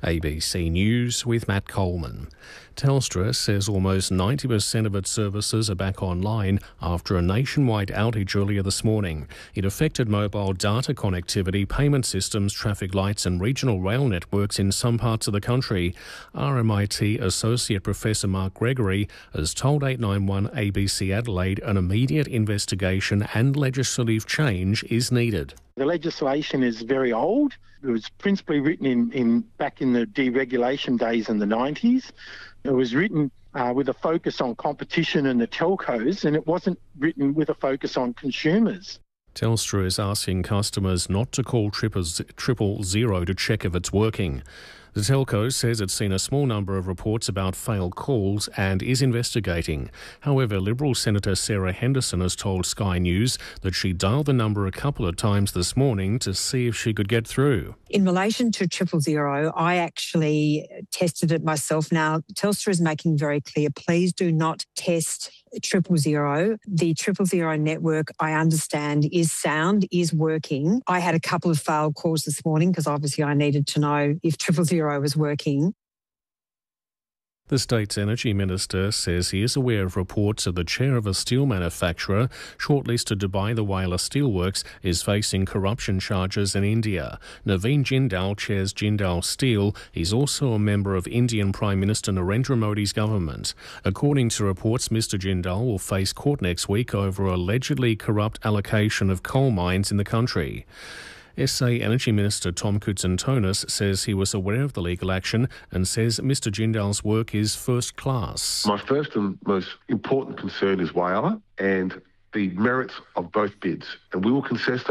ABC News with Matt Coleman. Telstra says almost 90% of its services are back online after a nationwide outage earlier this morning. It affected mobile data connectivity, payment systems, traffic lights and regional rail networks in some parts of the country. RMIT Associate Professor Mark Gregory has told 891 ABC Adelaide an immediate investigation and legislative change is needed. The legislation is very old. It was principally written back in the deregulation days in the 90s. It was written with a focus on competition and the telcos, and it wasn't written with a focus on consumers. Telstra is asking customers not to call 000 to check if it's working. The telco says it's seen a small number of reports about failed calls and is investigating. However, Liberal Senator Sarah Henderson has told Sky News that she dialed the number a couple of times this morning to see if she could get through. In relation to 000, I actually tested it myself. Now, Telstra is making very clear, please do not test 000. The 000 network, I understand, is sound, is working. I had a couple of failed calls this morning because obviously I needed to know if 000 was working. The state's energy minister says he is aware of reports of the chair of a steel manufacturer shortlisted to buy the Whyalla Steelworks is facing corruption charges in India. Naveen Jindal chairs Jindal Steel. He's also a member of Indian Prime Minister Narendra Modi's government. According to reports, Mr Jindal will face court next week over allegedly corrupt allocation of coal mines in the country. SA Energy Minister Tom Koutsantonis says he was aware of the legal action and says Mr Jindal's work is first class. My first and most important concern is Whyalla and the merits of both bids, and we will contest